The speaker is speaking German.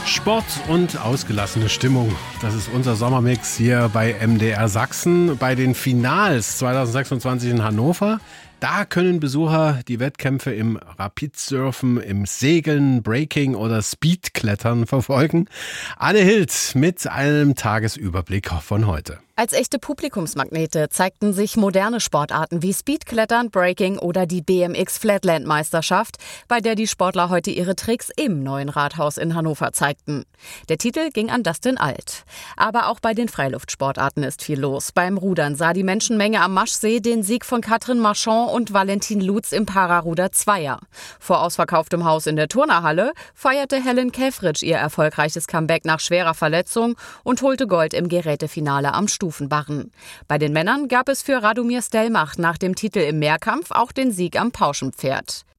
Sport und ausgelassene Stimmung. Das ist unser Sommermix hier bei MDR Sachsen. Bei den Finals 2026 in Hannover, da können Besucher die Wettkämpfe im Rapidsurfen, im Segeln, Breaking oder Speedklettern verfolgen. Anne Hild mit einem Tagesüberblick von heute. Als echte Publikumsmagnete zeigten sich moderne Sportarten wie Speedklettern, Breaking oder die BMX Flatland-Meisterschaft, bei der die Sportler heute ihre Tricks im neuen Rathaus in Hannover zeigten. Der Titel ging an Dustin Alt. Aber auch bei den Freiluftsportarten ist viel los. Beim Rudern sah die Menschenmenge am Maschsee den Sieg von Katrin Marchand und Valentin Lutz im Pararuder Zweier. Vor ausverkauftem Haus in der Turnerhalle feierte Helen Käfritsch ihr erfolgreiches Comeback nach schwerer Verletzung und holte Gold im Gerätefinale am Stufenbarren. Bei den Männern gab es für Radomir Stelmach nach dem Titel im Mehrkampf auch den Sieg am Pauschenpferd.